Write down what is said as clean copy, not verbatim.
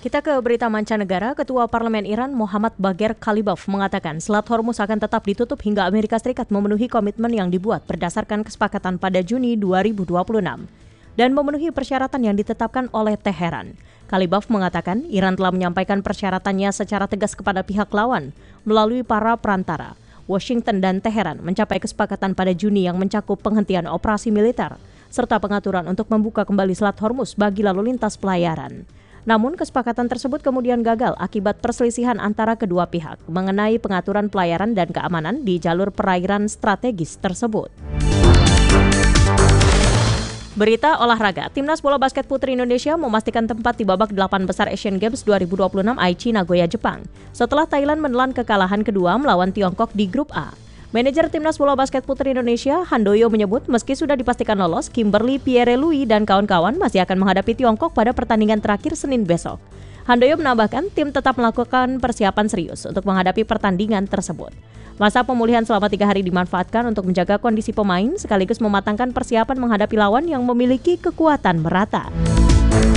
Kita ke berita mancanegara. Ketua Parlemen Iran Mohammad Bagher Khalibaf mengatakan Selat Hormuz akan tetap ditutup hingga Amerika Serikat memenuhi komitmen yang dibuat berdasarkan kesepakatan pada Juni 2026 dan memenuhi persyaratan yang ditetapkan oleh Teheran. Khalibaf mengatakan Iran telah menyampaikan persyaratannya secara tegas kepada pihak lawan melalui para perantara. Washington dan Teheran mencapai kesepakatan pada Juni yang mencakup penghentian operasi militer serta pengaturan untuk membuka kembali Selat Hormuz bagi lalu lintas pelayaran. Namun kesepakatan tersebut kemudian gagal akibat perselisihan antara kedua pihak mengenai pengaturan pelayaran dan keamanan di jalur perairan strategis tersebut. Berita olahraga, Timnas Bola Basket Putri Indonesia memastikan tempat di babak 8 besar Asian Games 2026 Aichi, Nagoya, Jepang, setelah Thailand menelan kekalahan kedua melawan Tiongkok di Grup A. Manajer Timnas Bola Basket Putri Indonesia, Handoyo, menyebut meski sudah dipastikan lolos, Kimberly Pierre-Louis dan kawan-kawan masih akan menghadapi Tiongkok pada pertandingan terakhir Senin besok. Handoyo menambahkan tim tetap melakukan persiapan serius untuk menghadapi pertandingan tersebut. Masa pemulihan selama 3 hari dimanfaatkan untuk menjaga kondisi pemain sekaligus mematangkan persiapan menghadapi lawan yang memiliki kekuatan merata.